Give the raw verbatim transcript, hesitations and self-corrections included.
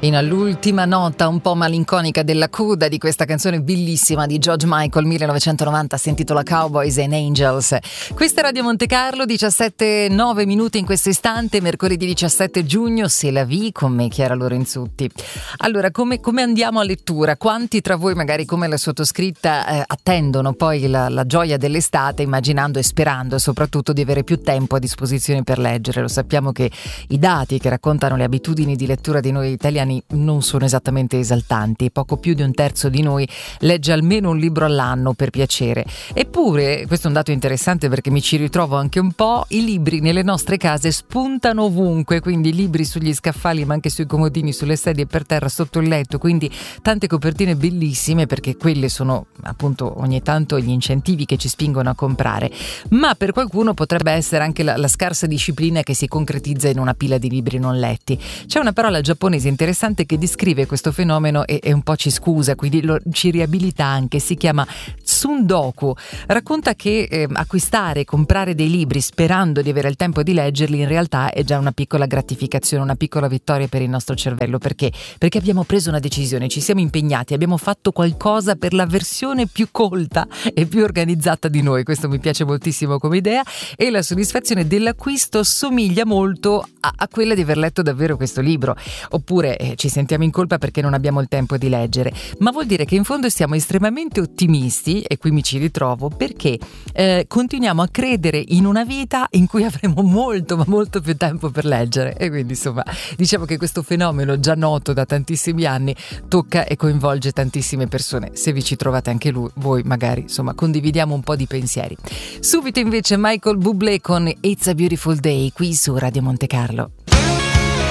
In all'ultima nota un po' malinconica della coda di questa canzone bellissima di George Michael millenovecentonovanta, si intitola Cowboys and Angels. Questa è Radio Monte Carlo, diciassette e nove minuti in questo istante, mercoledì diciassette giugno, c'est la vie, con me Chiara Lorenzutti. Allora, come, come andiamo a lettura? Quanti tra voi, magari come la sottoscritta, eh, attendono poi la, la gioia dell'estate, immaginando e sperando soprattutto di avere più tempo a disposizione per leggere? Lo sappiamo che i dati che raccontano le abitudini di lettura di noi italiani non sono esattamente esaltanti. Poco più di un terzo di noi legge almeno un libro all'anno per piacere. Eppure, questo è un dato interessante perché mi ci ritrovo anche un po', i libri nelle nostre case spuntano ovunque, quindi libri sugli scaffali ma anche sui comodini, sulle sedie, per terra, sotto il letto, quindi tante copertine bellissime, perché quelle sono appunto ogni tanto gli incentivi che ci spingono a comprare. Ma per qualcuno potrebbe essere anche la, la scarsa disciplina che si concretizza in una pila di libri non letti. C'è una parola giapponese interessante che descrive questo fenomeno e, e un po' ci scusa, quindi lo, ci riabilita anche, si chiama tsundoku. Racconta che eh, acquistare e comprare dei libri sperando di avere il tempo di leggerli in realtà è già una piccola gratificazione, una piccola vittoria per il nostro cervello. Perché? Perché abbiamo preso una decisione, ci siamo impegnati, abbiamo fatto qualcosa per la versione più colta e più organizzata di noi. Questo mi piace moltissimo come idea, e la soddisfazione dell'acquisto somiglia molto a, a quella di aver letto davvero questo libro. Oppure eh, ci sentiamo in colpa perché non abbiamo il tempo di leggere, ma vuol dire che in fondo siamo estremamente ottimisti, e qui mi ci ritrovo, perché eh, continuiamo a credere in una vita in cui avremo molto ma molto più tempo per leggere. E quindi insomma diciamo che questo fenomeno, già noto da tantissimi anni, tocca e coinvolge tantissime persone. Se vi ci trovate anche lui, voi magari insomma condividiamo un po' di pensieri. Subito invece Michael Bublé con It's a Beautiful Day qui su Radio Monte Carlo.